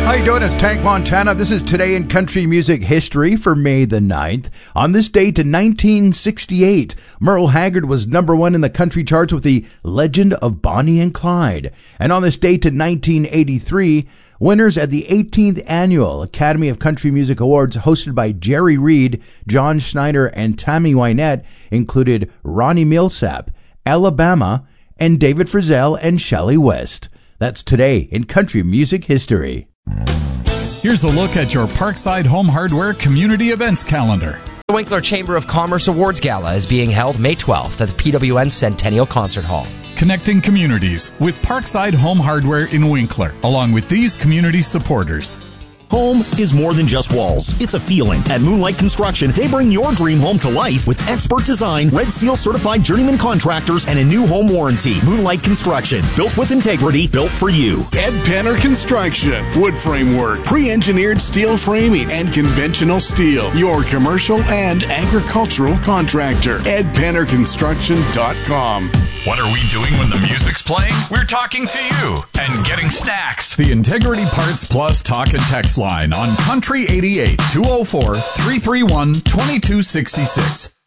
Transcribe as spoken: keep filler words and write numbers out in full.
How you doing? It's Tank Montana. This is Today in Country Music History for May the ninth. On this date in nineteen sixty-eight, Merle Haggard was number one in the country charts with the Legend of Bonnie and Clyde. And on this date in nineteen eighty-three, winners at the eighteenth Annual Academy of Country Music Awards hosted by Jerry Reed, John Schneider, and Tammy Wynette included Ronnie Milsap, Alabama, and David Frizzell and Shelley West. That's Today in Country Music History. Here's a look at your Parkside Home Hardware Community Events calendar. The Winkler Chamber of Commerce Awards Gala is being held May twelfth at the P W N Centennial Concert Hall. Connecting communities with Parkside Home Hardware in Winkler, along with these community supporters. Home is more than just walls. It's a feeling. At Moonlight Construction, they bring your dream home to life with expert design, Red Seal certified journeyman contractors, and a new home warranty. Moonlight Construction, built with integrity, built for you. Ed Penner Construction, wood framework, pre-engineered steel framing, and conventional steel. Your commercial and agricultural contractor. ed penner construction dot com. What are we doing when the music's playing? We're talking to you and getting snacks. The Integrity Parts Plus talk and text line on Country eighty-eight, two oh four, three three one, two two six six.